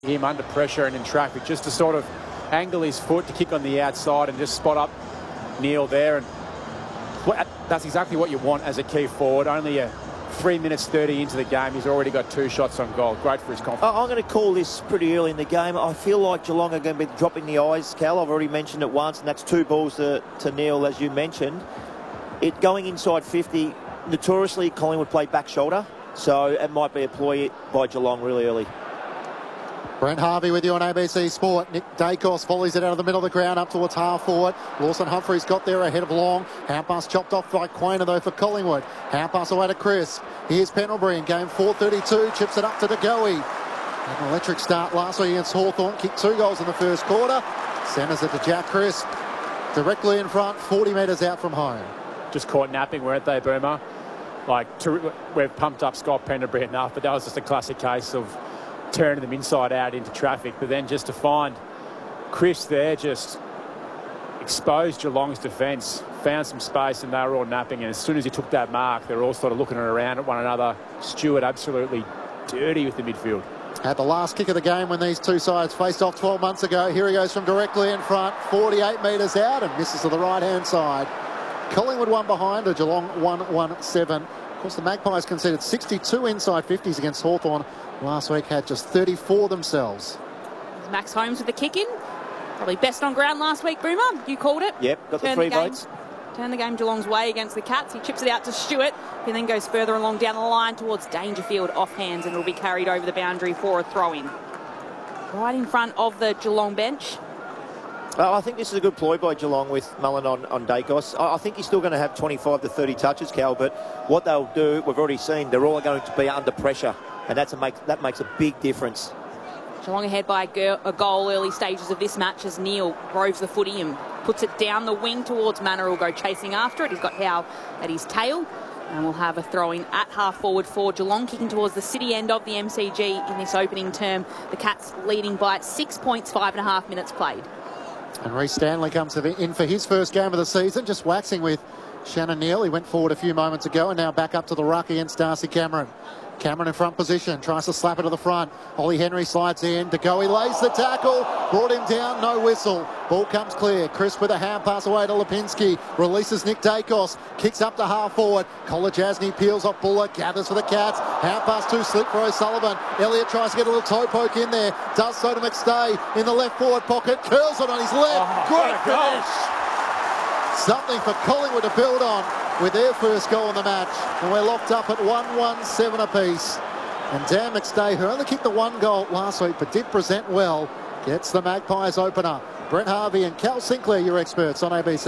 him under pressure and in traffic, just to sort of angle his foot to kick on the outside and just spot up Neil there. And that's exactly what you want as a key forward. Only 3 minutes 30 into the game, he's already got 2 shots on goal. Great for his confidence. I'm going to call this pretty early in the game. I feel like Geelong are going to be dropping the eyes, Cal. I've already mentioned it once, and that's 2 balls to Neil, as you mentioned. It going inside 50, notoriously Collingwood play back shoulder, so it might be a ploy by Geelong really early. Brent Harvey with you on ABC Sport. Nick Dacos volleys it out of the middle of the ground up towards half forward. Lawson Humphries got there ahead of Long. Hand pass chopped off by Quainer though for Collingwood. Hand pass away to Chris. Here's Pendlebury in game 4:32. Chips it up to De Goey. An electric start last week against Hawthorn. Kicked 2 goals in the first quarter. Centres it to Jack Crisp. Directly in front, 40 metres out from home. Just caught napping, weren't they, Boomer? We've pumped up Scott Pendlebury enough, but that was just a classic case of turning them inside out into traffic. But then just to find Chris there, just exposed Geelong's defence, found some space, and they were all napping. And as soon as he took that mark, they were all sort of looking around at one another. Stewart absolutely dirty with the midfield. At the last kick of the game when these two sides faced off 12 months ago, here he goes from directly in front, 48 metres out and misses to the right-hand side. Collingwood 1 behind, a Geelong 1-1-7. Of course, the Magpies conceded 62 inside 50s against Hawthorn. Last week had just 34 themselves. Max Holmes with the kick in. Probably best on ground last week, Boomer. You called it. Yep, got the 3 votes. Turn the game Geelong's way against the Cats. He chips it out to Stewart, who then goes further along down the line towards Dangerfield off hands, and will be carried over the boundary for a throw-in. Right in front of the Geelong bench. I think this is a good ploy by Geelong with Mullen on Dacos. I think he's still going to have 25 to 30 touches, Cal, but what they'll do, we've already seen, they're all going to be under pressure, and that makes a big difference. Geelong ahead by a goal early stages of this match as Neil roves the footy and puts it down the wing towards Manor, who'll go chasing after it. He's got Howe at his tail, and we'll have a throw-in at half-forward for Geelong, kicking towards the city end of the MCG in this opening term. The Cats leading by 6 points, 5.5 minutes played. And Reece Stanley comes in for his first game of the season, just waxing with Shannon Neal. He went forward a few moments ago and now back up to the ruck against Darcy Cameron. Cameron in front position, tries to slap it to the front. Ollie Henry slides in. De Goey lays the tackle, brought him down, no whistle. Ball comes clear. Chris with a hand pass away to Lipinski. Releases Nick Dacos, kicks up to half forward. Kolodjasny peels off Buller, gathers for the Cats. Hand pass too slick for O'Sullivan. Elliott tries to get a little toe poke in there. Does so to McStay in the left forward pocket. Curls it on his left. Great finish. Something for Collingwood to build on with their first goal in the match. And we're locked up at 1-1-7 apiece. And Dan McStay, who only kicked the 1 goal last week but did present well, gets the Magpies opener. Brent Harvey and Cal Sinclair, your experts on ABC.